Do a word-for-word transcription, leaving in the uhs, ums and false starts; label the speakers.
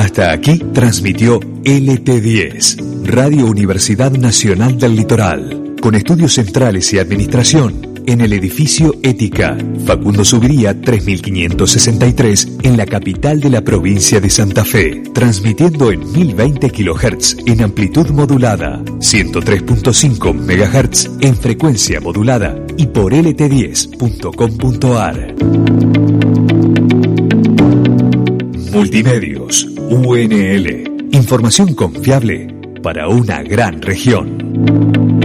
Speaker 1: Hasta aquí transmitió L T diez, Radio Universidad Nacional del Litoral, con estudios centrales y administración en el edificio Ética, Facundo Subiría tres mil quinientos sesenta y tres, en la capital de la provincia de Santa Fe, transmitiendo en mil veinte kilohertz en amplitud modulada, ciento tres punto cinco megahertz en frecuencia modulada y por L T diez punto com punto a r. Multimedios U N L, información confiable para una gran región.